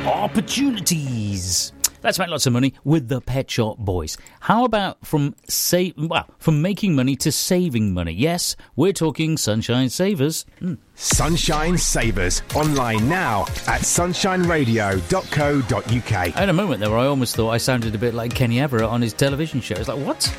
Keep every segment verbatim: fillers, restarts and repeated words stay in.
opportunities. Let's make lots of money with the Pet Shop Boys. How about from save, well, from making money to saving money? Yes, we're talking Sunshine Savers. Mm. Sunshine Savers, online now at sunshine radio dot co dot uk. I had a moment there where I almost thought I sounded a bit like Kenny Everett on his television show. It's like, what?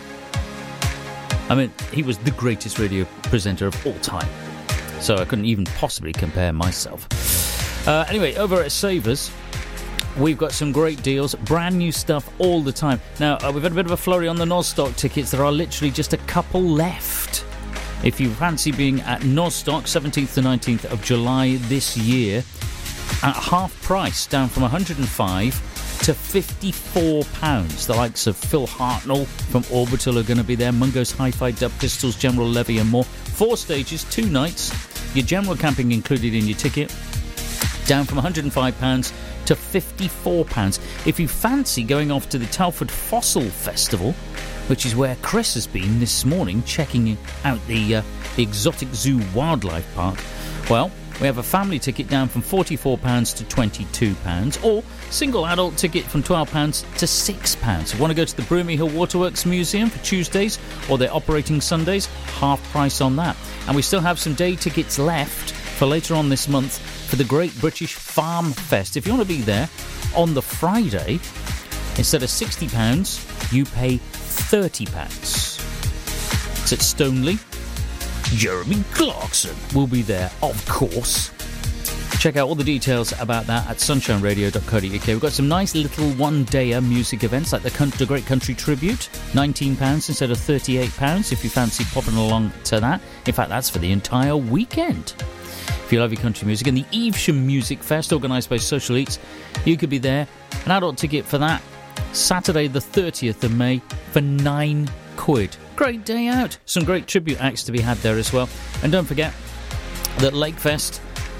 I mean, he was the greatest radio presenter of all time, so I couldn't even possibly compare myself. Uh, anyway, over at Savers, we've got some great deals, brand new stuff all the time. Now, uh, we've had a bit of a flurry on the Nostock tickets. There are literally just a couple left. If you fancy being at Nostock, seventeenth to nineteenth of July this year, at half price, down from one hundred and five to fifty-four pounds. The likes of Phil Hartnell from Orbital are going to be there, Mungo's Hi-Fi, Dub Pistols, General Levy and more. Four stages, two nights, your general camping included in your ticket, down from one hundred and five pounds to fifty-four pounds. If you fancy going off to the Telford Fossil Festival, which is where Chris has been this morning checking out the, uh, the Exotic Zoo Wildlife Park, well, we have a family ticket down from forty-four pounds to twenty-two pounds, or single adult ticket from twelve pounds to six pounds. If you want to go to the Broomy Hill Waterworks Museum for Tuesdays, or they're operating Sundays, half price on that. And we still have some day tickets left for later on this month for the Great British Farm Fest. If you want to be there on the Friday, instead of sixty pounds, you pay thirty pounds. It's at Stoneleigh. Jeremy Clarkson will be there, of course. Check out all the details about that at sunshine radio dot co dot uk. We've got some nice little one-dayer music events like the, the Great Country Tribute, nineteen pounds instead of thirty-eight pounds if you fancy popping along to that. In fact, that's for the entire weekend. If you love your country music. And the Evesham Music Fest, organised by Social Eats, you could be there. An adult ticket for that, Saturday the thirtieth of May, for nine quid. Great day out. Some great tribute acts to be had there as well. And don't forget that Lakefest,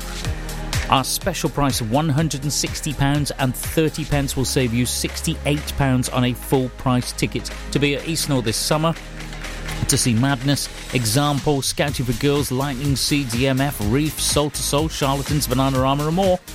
our special price of one hundred and sixty pounds and thirty pence will save you sixty-eight pounds on a full price ticket to be at Eastnall this summer, to see Madness, Example, Scouting for Girls, Lightning Seeds, E M F, Reef, Soul to Soul, Charlatans, Bananarama and more.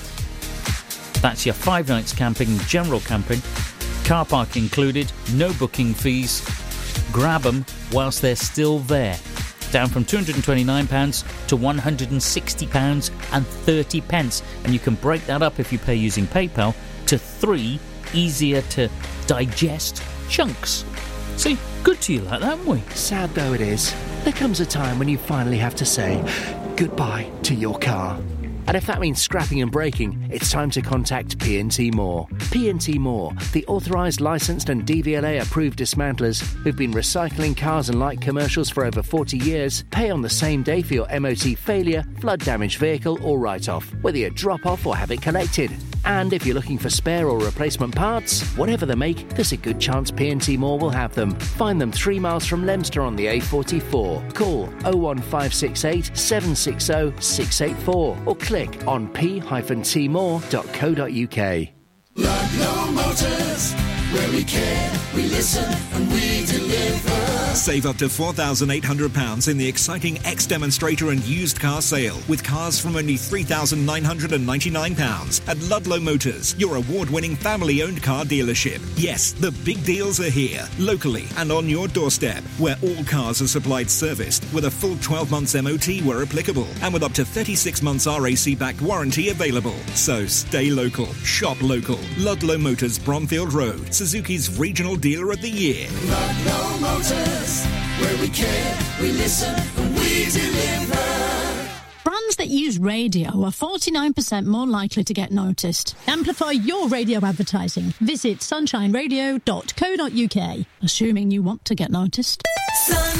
That's your five nights camping, general camping, car park included, no booking fees. Grab them whilst they're still there. Down from two hundred and twenty-nine pounds to one hundred and sixty pounds and thirty pence. And you can break that up if you pay using PayPal to three easier to digest chunks. See, good to you like that, haven't we? Sad though it is, there comes a time when you finally have to say goodbye to your car. And if that means scrapping and breaking, it's time to contact P and T Moore. P and T Moore, the authorised, licensed and D V L A-approved dismantlers who've been recycling cars and light commercials for over forty years, pay on the same day for your M O T failure, flood-damaged vehicle or write-off, whether you drop off or have it collected. And if you're looking for spare or replacement parts, whatever the make, there's a good chance P and T Moore will have them. Find them three miles from Leominster on the A forty-four. Call oh one five six eight, seven six oh, six eight four or click on p dash t more dot co dot uk. Ludlow Motors, where we care, we listen and we deliver. Save up to four thousand eight hundred pounds in the exciting X-Demonstrator and used car sale, with cars from only three thousand nine hundred ninety-nine pounds at Ludlow Motors, your award-winning family-owned car dealership. Yes, the big deals are here, locally and on your doorstep, where all cars are supplied serviced with a full twelve months M O T where applicable, and with up to thirty-six months R A C-backed warranty available. So stay local, shop local. Ludlow Motors, Bromfield Road, Suzuki's Regional Dealer of the Year. Ludlow Motors, where we care, we listen and we deliver. Brands that use radio are forty-nine percent more likely to get noticed. Amplify your radio advertising. Visit sunshine radio dot co dot uk, assuming you want to get noticed. Sun-